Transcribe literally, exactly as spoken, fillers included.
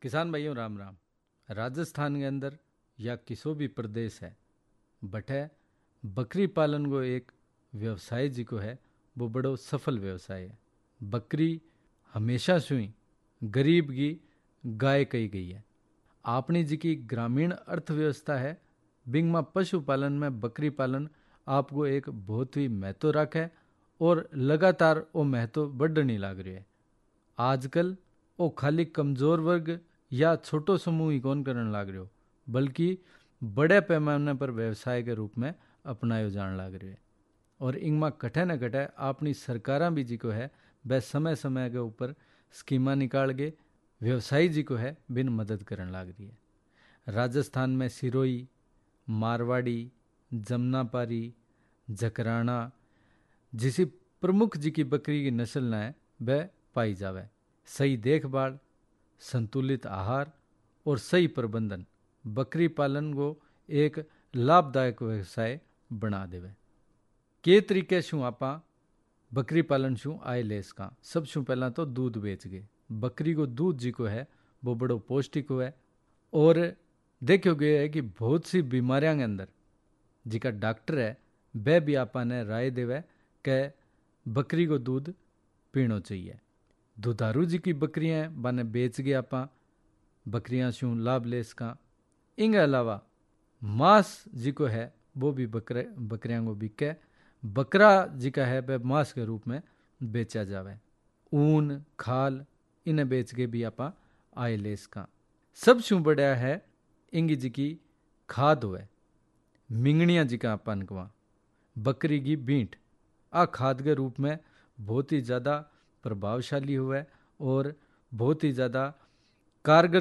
किसान भाइयों राम राम। राजस्थान के अंदर या किसी भी प्रदेश है बटे बकरी पालन को एक व्यवसाय जी को है वो बड़ो सफल व्यवसाय है। बकरी हमेशा से ही गरीब की गाय कही गई है। आपनी जी की ग्रामीण अर्थव्यवस्था है बिंग में पशुपालन में बकरी पालन आपको एक बहुत ही महत्व रखे और लगातार वो महत्व बढ़ने लग रही है। आजकल वो खाली कमजोर वर्ग या छोटो समूह ही कौन करने लग रहे हो बल्कि बड़े पैमाने पर व्यवसाय के रूप में अपनायो जाने लग रहे हैं। और इनमें कटे न कटे अपनी सरकारां भी जी को है वह समय समय के ऊपर स्कीमा निकाल के व्यवसायी जी को है बिन मदद करने लग रही है। राजस्थान में सिरोही, मारवाड़ी, जमनापारी, जकराना जिसी प्रमुख जी की बकरी की नस्ल न है वह पाई जावे। सही देखभाल, संतुलित आहार और सही प्रबंधन बकरी पालन को एक लाभदायक व्यवसाय बना देवे। के तरीके शू आपा बकरी पालन शू आय ले सका। सब शू पहला तो दूध बेच गए। बकरी को दूध जी को है वो बड़ो पौष्टिक हुआ है और देखो गया है कि बहुत सी बीमारियों के अंदर जिका डॉक्टर है वह भी आपा ने राय देवे कि बकरी को दूध पीना चाहिए। दुधारू जी की बकरियां हैं बाने बेच गए आपा बकरियां शू लाभ ले सका। इनके अलावा मांस जी को है वो भी बकरे बकरियां को बिके बकरा जी का है वह मांस के रूप में बेचा जावे। ऊन खाल इन्हें बेच के भी आपा आय ले सका। सब शू बढ़िया है इंगी जी की खाद हुए मिंगनिया जी का अपन कवा बकरी की बींट आ खाद के रूप में बहुत ही ज़्यादा प्रभावशाली हुआ और बहुत ही ज़्यादा कारगर